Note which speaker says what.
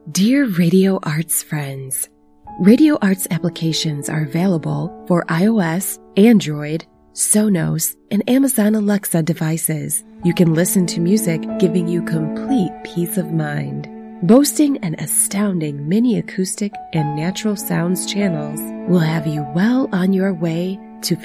Speaker 1: Dear Radio Arts friends, Radio Arts applications are available for iOS, Android, Sonos, and Amazon Alexa devices. You can listen to music giving you complete peace of mind. Boasting an astounding mini acoustic and natural sounds channels will have you well on your way